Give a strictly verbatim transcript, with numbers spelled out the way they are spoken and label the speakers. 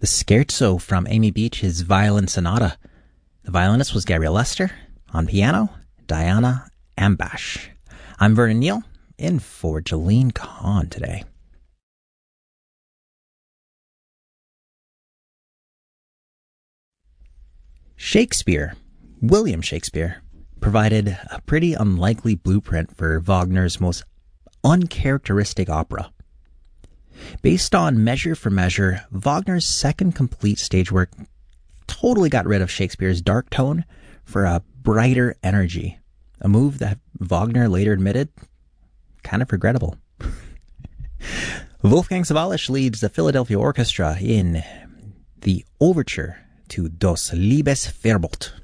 Speaker 1: The Scherzo from Amy Beach's Violin Sonata. The violinist was Gabriel Lester. On piano, Diana Ambash. I'm Vernon Neal, in for Jolene Kahn today. Shakespeare, William Shakespeare, provided a pretty unlikely blueprint for Wagner's most uncharacteristic opera. Based on Measure for Measure, Wagner's second complete stage work totally got rid of Shakespeare's dark tone for a brighter energy, a move that Wagner later admitted kind of regrettable. Wolfgang Sawallisch leads the Philadelphia Orchestra in the overture to Das Liebesverbot.